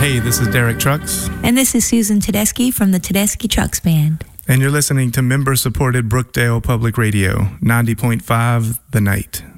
Hey, this is Derek Trucks. And this is Susan Tedeschi from the Tedeschi Trucks Band. And you're listening to member-supported Brookdale Public Radio, 90.5 The Night.